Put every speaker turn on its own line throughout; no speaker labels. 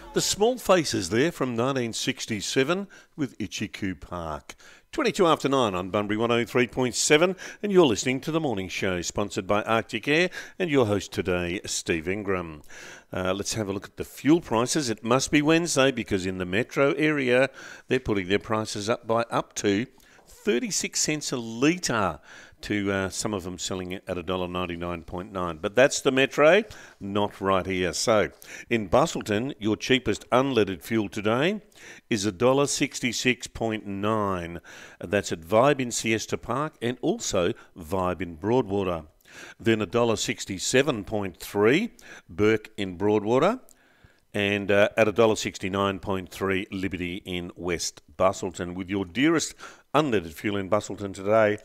The Small Faces there from 1967 with Itchy-Coo Park. 22 after 9 on Bunbury 103.7, and you're listening to The Morning Show, sponsored by Arctic Air, and your host today, Steve Ingram. Let's have a look at the fuel prices. It must be Wednesday because in the metro area, they're putting their prices up by up to 36 cents a litre, to some of them selling it at $1.99.9. But that's the metro, not right here. So, in Busselton, your cheapest unleaded fuel today is $1.66.9. That's at Vibe in Siesta Park and also Vibe in Broadwater. Then $1.67.3, Burke in Broadwater. And at $1.69.3, Liberty in West Busselton. With your dearest unleaded fuel in Busselton today,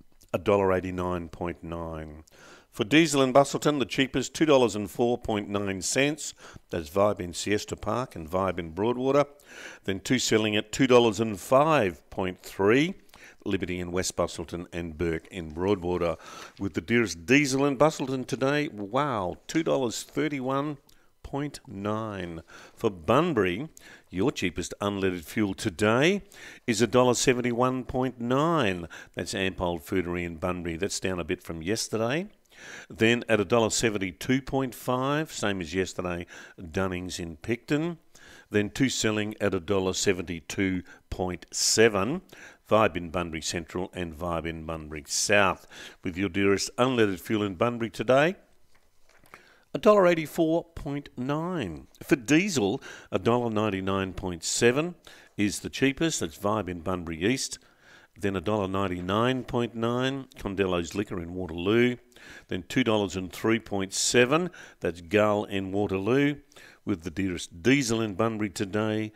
$1.89.9. For diesel in Busselton, the cheapest $2.04.9. That's Vibe in Siesta Park and Vibe in Broadwater. Then two selling at $2.05.3. Liberty in West Busselton and Burke in Broadwater. With the dearest diesel in Busselton today, wow, $2.31.9. For Bunbury, your cheapest unleaded fuel today is $1.71.9. That's Ampol Foodery in Bunbury. That's down a bit from yesterday. Then at $1.72.5, same as yesterday, Dunnings in Picton. Then two selling at $1.72.7. Vibe in Bunbury Central and Vibe in Bunbury South. With your dearest unleaded fuel in Bunbury today, $1.84.9. For diesel, $1.99.7 is the cheapest. That's Vibe in Bunbury East. Then $1.99.9, Condello's Liquor in Waterloo. Then $2.03.7, that's Gull in Waterloo. With the dearest diesel in Bunbury today,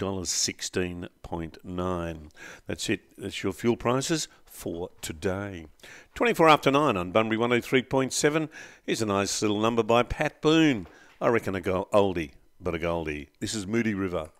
$2.16.9. That's it. That's your fuel prices for today. 24 after 9 on Bunbury 103.7. Here's a nice little number by Pat Boone. I reckon a oldie, but a goldie. This is Moody River.